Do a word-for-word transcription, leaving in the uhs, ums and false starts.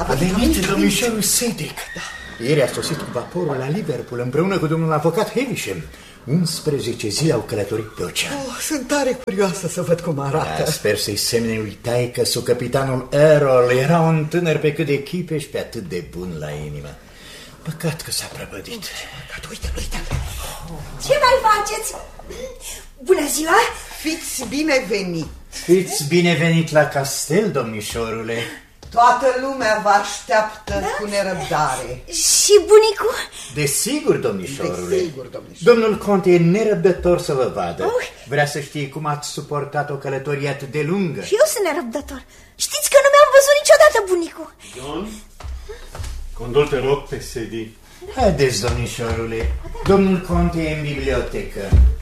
A venit domnișorul Cedric. Ieri a sosit cu vaporul la Liverpool împreună cu domnul avocat Havisham. unsprezece zile au călătorit pe ocean. Oh, sunt tare curioasă să văd cum arată. Da, sper să-i semne uitai că su capitanul Errol era un tânăr pe cât de chipe și pe atât de bun la inimă. Păcat că s-a prăpădit. Păcat, uite, uite. Ce mai faceți? Bună ziua! Fiți binevenit. Fiți binevenit la castel, domnișorule. Toată lumea vă așteaptă da? cu nerăbdare. Și bunicul? Desigur, domnișorule. Desigur, domnișorule. Domnul conte e nerăbdător să vă vadă. Uh. Vrea să știe cum ați suportat o călătorie atât de lungă. Și eu sunt nerăbdător. Știți că nu mi-am văzut niciodată bunicul. John, condul te rog pe sedii. Haideți, domnișorule. Domnul conte e în bibliotecă.